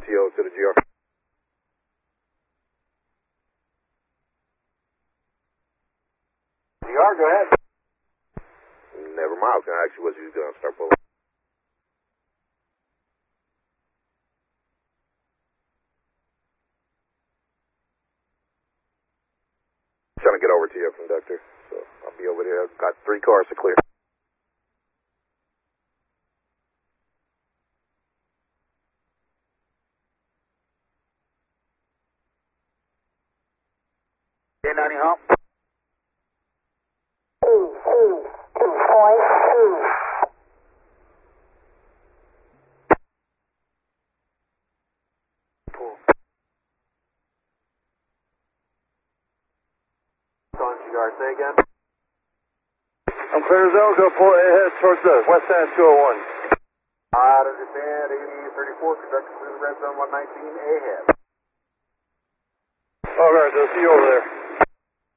TO to the GR. GR, go ahead. Never mind, I was going to ask you what you was going to start pulling. Trying to get over to your conductor, so I'll be over there. I've got 3 cars to clear. K90 hump. 242. On GR, say again. I'm clear as go head towards the west end 201. I understand, 8034, conductor through the red zone 119, ahead. All right, I'll see you over there.